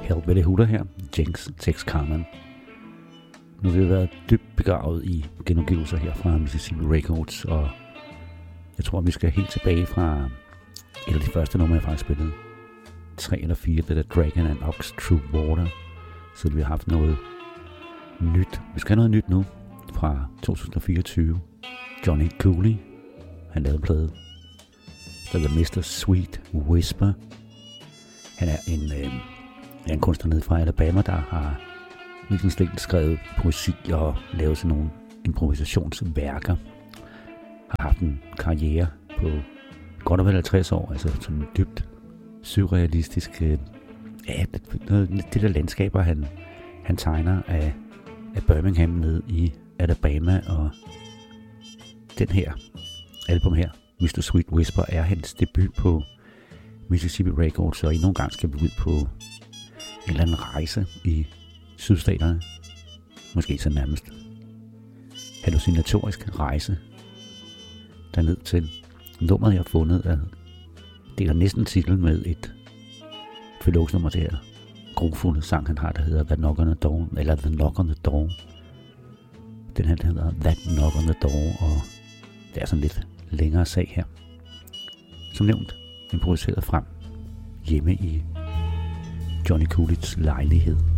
Help Valley Hutter her, Jinx Tex Carmen. Nu har vi været dybt begravet i genudgivelser her fra Mississippi Records, og jeg tror, vi skal helt tilbage fra et af de første numre, jeg faktisk spillede. 3 eller 4, det der Dragon and Ox True Water. Så vi har haft noget nyt. Vi skal have noget nyt nu fra 2024. Johnny Cooley, han lavede en plade, der hedder Mr. Sweet Whisper. Han er en kunstner nede fra Alabama, der har virkelig slet skrevet poesi og lavet sådan nogle improvisationsværker. Har haft en karriere på godt og vel 50 år, altså sådan dybt surrealistisk. Det der landskaber, han tegner af Birmingham nede i Alabama, og den her album her, Mr. Sweet Whisper, er hans debut på Mississippi Records, og endnu en gang skal vi ud på en eller anden rejse i sydstaterne. Måske så nærmest hallucinatorisk rejse derned til. Nummeret, jeg har fundet, deler næsten titel med et følgeårsnummer til her grofulde sang, han har, der hedder The Knock on the Door, eller The Knock on the Door. Den her, der hedder That Knock on the Door, og det er sådan lidt længere sag her. Som nævnt, improviseret frem hjemme i Johnny Coolidge's lejlighed.